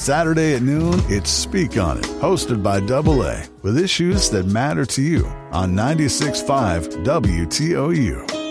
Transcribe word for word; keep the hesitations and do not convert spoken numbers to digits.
Saturday at noon, it's Speak On It, hosted by Double A, with issues that matter to you on ninety-six point five W T O U.